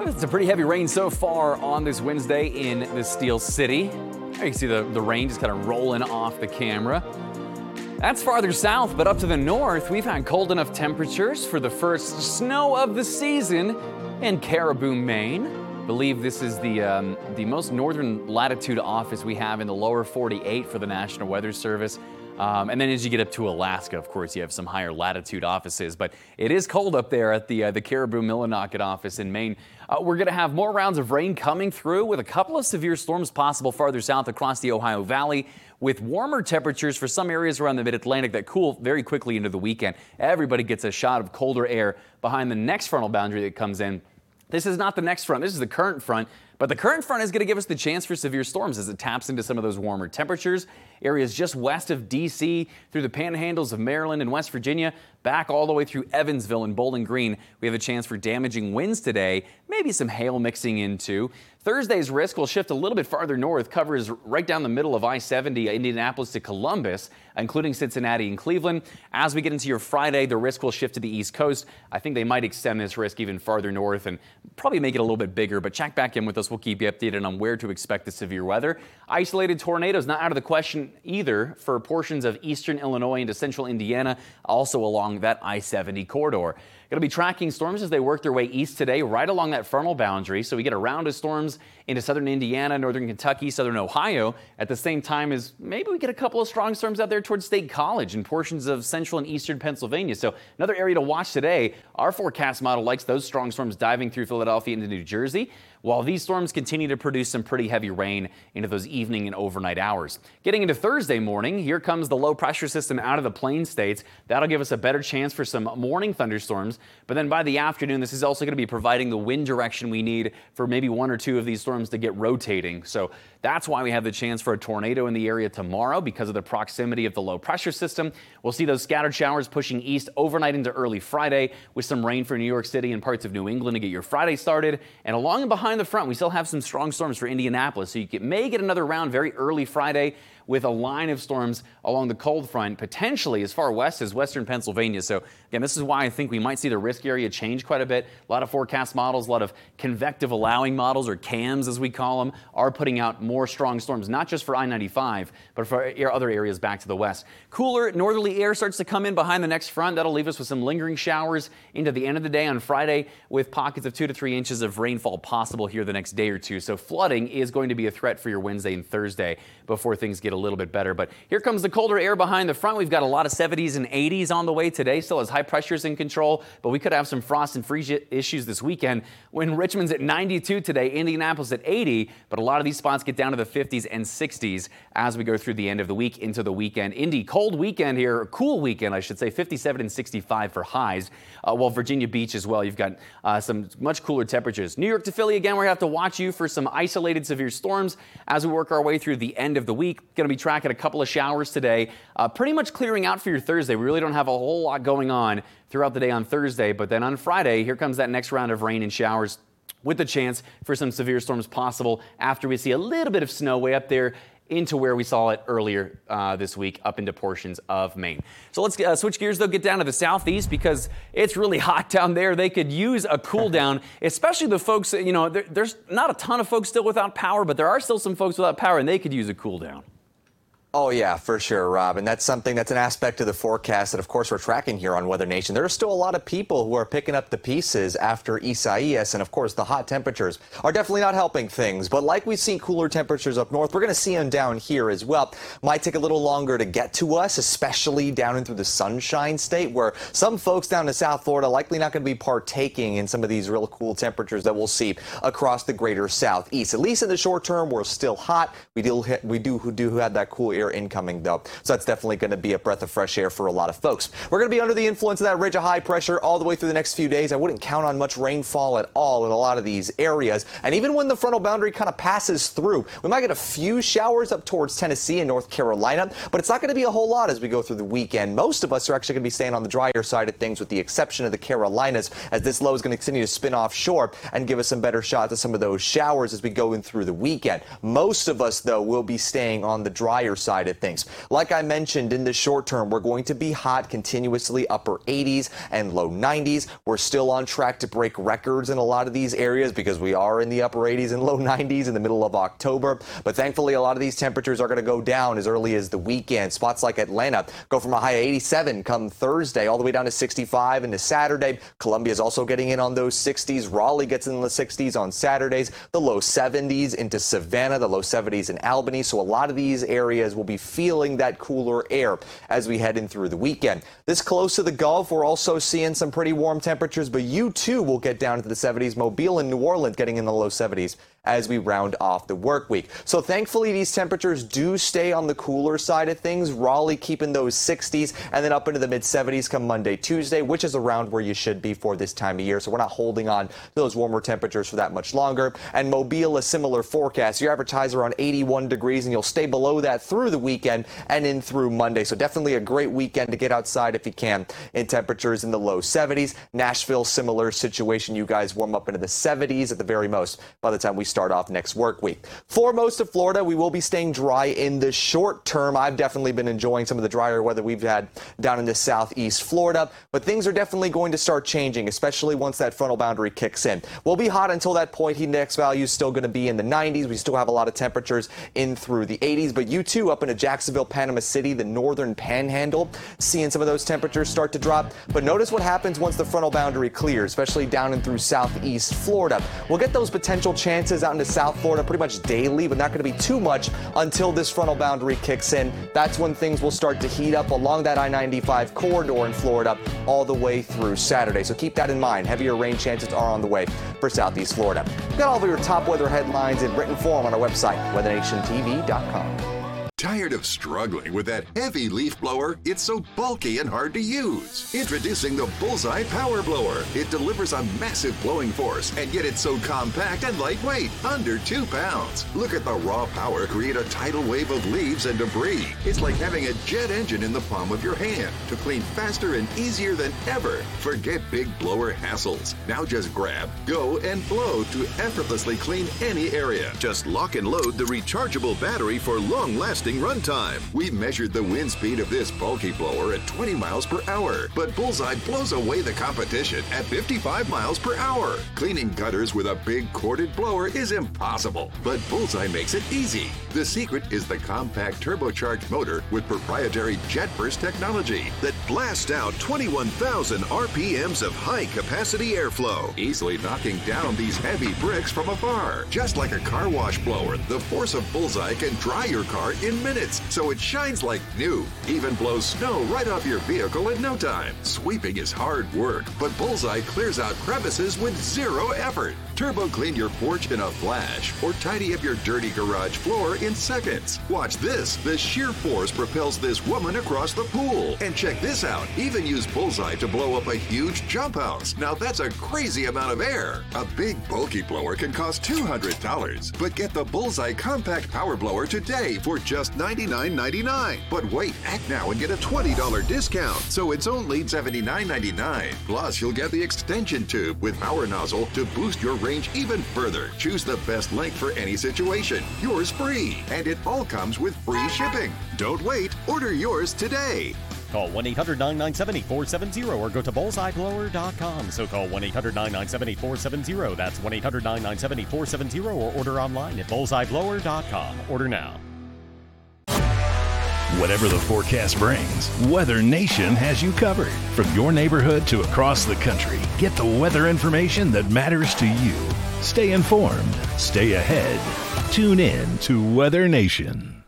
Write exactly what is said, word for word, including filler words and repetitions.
It's a pretty heavy rain so far on this Wednesday in the Steel City. You can see the, the rain just kind of rolling off the camera. That's farther south, but up to the north, we've had cold enough temperatures for the first snow of the season in Caribou, Maine. I believe this is the, um, the most northern latitude office we have in the lower forty-eight for the National Weather Service. Um, and then as you get up to Alaska, of course, you have some higher latitude offices. But it is cold up there at the, uh, the Caribou Millinocket office in Maine. Uh, we're going to have more rounds of rain coming through with a couple of severe storms possible farther south across the Ohio Valley, with warmer temperatures for some areas around the mid-Atlantic that cool very quickly into the weekend. Everybody gets a shot of colder air behind the next frontal boundary that comes in. This is not the next front. This is the current front. But the current front is going to give us the chance for severe storms as it taps into some of those warmer temperatures. Areas just west of D C through the panhandles of Maryland and West Virginia, back all the way through Evansville and Bowling Green. We have a chance for damaging winds today, maybe some hail mixing in too. Thursday's risk will shift a little bit farther north, covers right down the middle of I seventy, Indianapolis to Columbus, including Cincinnati and Cleveland. As we get into your Friday, the risk will shift to the East Coast. I think they might extend this risk even farther north and probably make it a little bit bigger, but check back in with us. We'll keep you updated on where to expect the severe weather. Isolated tornadoes not out of the question either for portions of eastern Illinois into central Indiana, also along that I seventy corridor. Going to be tracking storms as they work their way east today, right along that frontal boundary. So we get a round of storms into southern Indiana, northern Kentucky, southern Ohio, at the same time as maybe we get a couple of strong storms out there towards State College and portions of central and eastern Pennsylvania. So another area to watch today. Our forecast model likes those strong storms diving through Philadelphia into New Jersey, while these storms continue to produce some pretty heavy rain into those evening and overnight hours. Getting into Thursday morning, here comes the low pressure system out of the plain states. That'll give us a better chance for some morning thunderstorms. But then by the afternoon, this is also going to be providing the wind direction we need for maybe one or two of these storms to get rotating. So that's why we have the chance for a tornado in the area tomorrow, because of the proximity of the low pressure system. We'll see those scattered showers pushing east overnight into early Friday, with some rain for New York City and parts of New England to get your Friday started. And along and behind the front, we still have some strong storms for Indianapolis. So you get, may get another round very early Friday with a line of storms along the cold front, potentially as far west as western Pennsylvania. So again, this is why I think we might see the risk area change quite a bit. A lot of forecast models, a lot of convective allowing models, or CAMs as we call them, are putting out more strong storms, not just for I ninety-five, but for other areas back to the west. Cooler northerly air starts to come in behind the next front. That'll leave us with some lingering showers into the end of the day on Friday, with pockets of two to three inches of rainfall possible here the next day or two. So flooding is going to be a threat for your Wednesday and Thursday before things get a little bit better. But here comes the colder air behind the front. We've got a lot of seventies and eighties on the way today. Still has high pressures in control, but we could have some frost and freeze issues this weekend when Richmond's at ninety-two today, Indianapolis at eighty, but a lot of these spots get down to the fifties and sixties as we go through the end of the week into the weekend. Indy, cold weekend here, cool weekend, I should say, fifty-seven and sixty-five for highs, uh, while Virginia Beach as well. You've got uh, some much cooler temperatures. New York to Philly, again, we're going to have to watch you for some isolated severe storms as we work our way through the end of the week. Going to be tracking a couple of showers today, uh, pretty much clearing out for your Thursday. We really don't have a whole lot going on throughout the day on Thursday, but then on Friday, here comes that next round of rain and showers with the chance for some severe storms possible after we see a little bit of snow way up there into where we saw it earlier uh, this week, up into portions of Maine. So let's uh, switch gears, though, get down to the southeast, because it's really hot down there. They could use a cool down, especially the folks, you know, there, there's not a ton of folks still without power, but there are still some folks without power, and they could use a cool down. Oh, yeah, for sure, Rob. And that's something that's an aspect of the forecast that, of course, we're tracking here on Weather Nation. There are still a lot of people who are picking up the pieces after Isaias. And, of course, the hot temperatures are definitely not helping things. But like we've seen cooler temperatures up north, we're going to see them down here as well. Might take a little longer to get to us, especially down into the Sunshine State, where some folks down to South Florida likely not going to be partaking in some of these real cool temperatures that we'll see across the greater southeast. At least in the short term, we're still hot. We do, we do, do have that cool air incoming, though, so that's definitely going to be a breath of fresh air for a lot of folks. We're going to be under the influence of that ridge of high pressure all the way through the next few days. I wouldn't count on much rainfall at all in a lot of these areas, and even when the frontal boundary kind of passes through, we might get a few showers up towards Tennessee and North Carolina, but it's not going to be a whole lot as we go through the weekend. Most of us are actually going to be staying on the drier side of things, with the exception of the Carolinas, as this low is going to continue to spin offshore and give us some better shots of some of those showers as we go in through the weekend. Most of us, though, will be staying on the drier side side of things. Like I mentioned, in the short term, we're going to be hot continuously, upper eighties and low nineties. We're still on track to break records in a lot of these areas because we are in the upper eighties and low nineties in the middle of October. But thankfully, a lot of these temperatures are going to go down as early as the weekend. Spots like Atlanta go from a high of eighty-seven come Thursday all the way down to sixty-five into Saturday. Columbia is also getting in on those sixties. Raleigh gets in the sixties on Saturdays. The low seventies into Savannah, the low seventies in Albany. So a lot of these areas will be feeling that cooler air as we head in through the weekend. This close to the Gulf, we're also seeing some pretty warm temperatures, but you too will get down into the seventies. Mobile and New Orleans getting in the low seventies as we round off the work week. So thankfully, these temperatures do stay on the cooler side of things. Raleigh keeping those sixties and then up into the mid seventies come Monday, Tuesday, which is around where you should be for this time of year. So we're not holding on to those warmer temperatures for that much longer. And Mobile, a similar forecast. Your average highs around eighty-one degrees, and you'll stay below that through the weekend and in through Monday. So definitely a great weekend to get outside if you can in temperatures in the low seventies. Nashville, similar situation. You guys warm up into the seventies at the very most by the time we start off next work week. For most of Florida, we will be staying dry in the short term. I've definitely been enjoying some of the drier weather we've had down in the southeast Florida, but things are definitely going to start changing, especially once that frontal boundary kicks in. We'll be hot until that point. Heat index value is still going to be in the nineties. We still have a lot of temperatures in through the eighties, but you too up into Jacksonville, Panama City, the northern panhandle, seeing some of those temperatures start to drop. But notice what happens once the frontal boundary clears, especially down and through southeast Florida. We'll get those potential chances out into South Florida pretty much daily, but not going to be too much until this frontal boundary kicks in. That's when things will start to heat up along that I ninety-five corridor in Florida all the way through Saturday. So keep that in mind. Heavier rain chances are on the way for southeast Florida. We've got all of your top weather headlines in written form on our website, weather nation T V dot com. Tired of struggling with that heavy leaf blower? It's so bulky and hard to use. Introducing the Bullseye Power Blower. It delivers a massive blowing force, and yet it's so compact and lightweight, under two pounds. Look at the raw power create a tidal wave of leaves and debris. It's like having a jet engine in the palm of your hand to clean faster and easier than ever. Forget big blower hassles. Now just grab, go, and blow to effortlessly clean any area. Just lock and load the rechargeable battery for long-lasting runtime. We measured the wind speed of this bulky blower at twenty miles per hour, but Bullseye blows away the competition at fifty-five miles per hour. Cleaning gutters with a big corded blower is impossible, but Bullseye makes it easy. The secret is the compact turbocharged motor with proprietary jet burst technology that blasts out twenty-one thousand R P Ms of high-capacity airflow, easily knocking down these heavy bricks from afar. Just like a car wash blower, the force of Bullseye can dry your car in minutes, so it shines like new. Even blows snow right off your vehicle in no time. Sweeping is hard work, but Bullseye clears out crevices with zero effort. Turbo clean your porch in a flash, or tidy up your dirty garage floor in seconds. Watch this. The sheer force propels this woman across the pool. And check this out. Even use Bullseye to blow up a huge jump house. Now that's a crazy amount of air. A big bulky blower can cost two hundred dollars, but get the Bullseye Compact Power Blower today for just ninety-nine ninety-nine. But wait, act now and get a twenty dollars discount. So it's only seventy-nine ninety-nine. Plus, you'll get the extension tube with power nozzle to boost your range even further. Choose the best length for any situation. Yours free. And it all comes with free shipping. Don't wait. Order yours today. Call one eight hundred nine nine seven four seven zero or go to bullseye blower dot com. So call one eight hundred nine nine seven four seven zero. That's one eight hundred nine nine seven four seven zero or order online at bullseye blower dot com. Order now. Whatever the forecast brings, Weather Nation has you covered. From your neighborhood to across the country, get the weather information that matters to you. Stay informed, stay ahead. Tune in to Weather Nation.